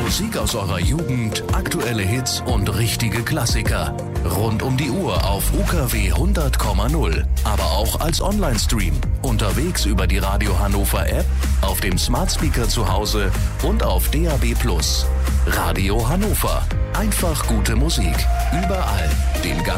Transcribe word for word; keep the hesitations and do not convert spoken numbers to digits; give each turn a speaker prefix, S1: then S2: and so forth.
S1: Musik aus eurer Jugend, aktuelle Hits und richtige Klassiker. Rund um die Uhr auf U K W hundert Komma null. Aber auch als Online-Stream. Unterwegs über die Radio Hannover App, auf dem Smart Speaker zu Hause und auf D A B plus. Radio Hannover. Einfach gute Musik. Überall. Den ganzen